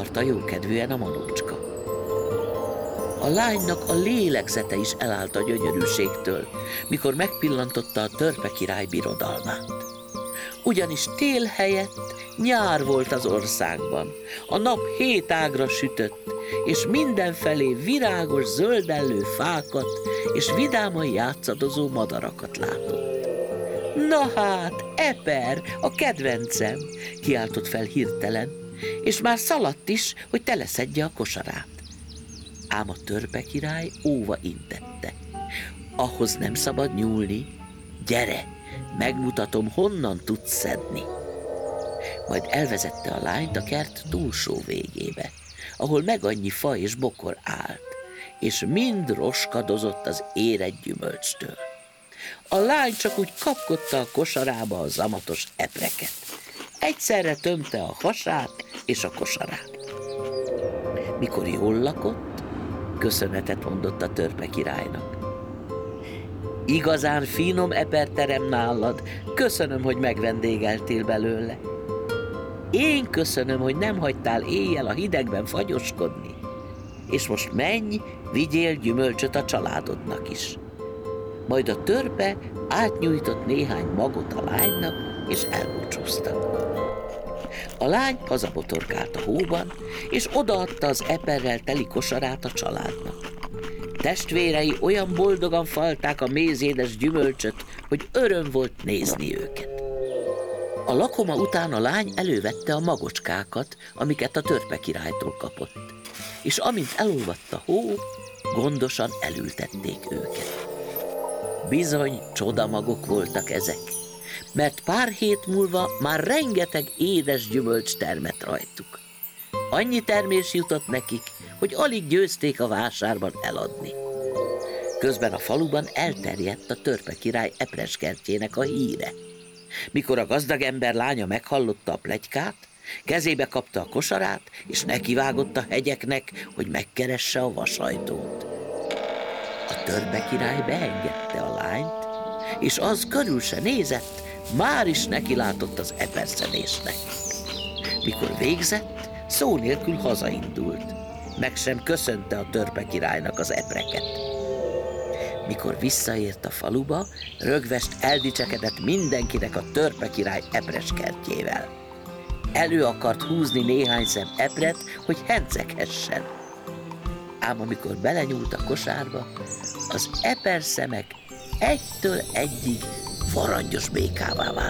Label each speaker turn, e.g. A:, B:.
A: zavarta jókedvűen a manócska. A lánynak a lélegzete is elállt a gyönyörűségtől, mikor megpillantotta a törpe király birodalmát. Ugyanis tél helyett nyár volt az országban, a nap 7 ágra sütött, és mindenfelé virágos, zöldellő fákat és vidáman játszadozó madarakat látott. Na hát, Eper, a kedvencem, kiáltott fel hirtelen, és már szaladt is, hogy teleszedje a kosarát. Ám a törpe király óva intette. Ahhoz nem szabad nyúlni, gyere, megmutatom, honnan tudsz szedni. Majd elvezette a lányt a kert túlsó végébe, ahol megannyi fa és bokor állt, és mind roskadozott az érett gyümölcstől. A lány csak úgy kapkodta a kosarába a zamatos epreket. Egyszerre tömte a hasát és a kosarát. Mikor jól lakott, köszönetet mondott a törpe királynak. Igazán finom eperterem nálad, köszönöm, hogy megvendégeltél belőle. Én köszönöm, hogy nem hagytál éjjel a hidegben fagyoskodni. És most menj, vigyél gyümölcsöt a családodnak is. Majd a törpe átnyújtott néhány magot a lánynak, és elbúcsúztak. A lány hazabotorkált a hóban, és odaadta az eperrel teli kosarát a családnak. Testvérei olyan boldogan falták a mézédes gyümölcsöt, hogy öröm volt nézni őket. A lakoma után a lány elővette a magocskákat, amiket a törpe királytól kapott, és amint elolvadt a hó, gondosan elültették őket. Bizony csodamagok voltak ezek, mert pár hét múlva már rengeteg édes gyümölcs termett rajtuk. Annyi termés jutott nekik, hogy alig győzték a vásárban eladni. Közben a faluban elterjedt a törpe király epreskertjének a híre. Mikor a gazdag ember lánya meghallotta a pletykát, kezébe kapta a kosarát, és nekivágott a hegyeknek, hogy megkeresse a vasajtót. A törpe király beengedte a lányt, és az körül se nézett, már is nekilátott az eperszedésnek. Mikor végzett, szó nélkül hazaindult, meg sem köszönte a törpe királynak az epreket. Mikor visszaért a faluba, rögvest eldicsekedett mindenkinek a törpe király epreskertjével. Elő akart húzni néhány szem epret, hogy henceghessen. Ám amikor belenyúlt a kosárba, az eperszemek egytől egyig varangyos békává váltak.